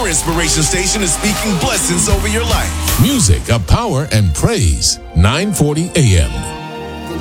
Your inspiration station is speaking blessings over your life. Music of power and praise. 940 AM.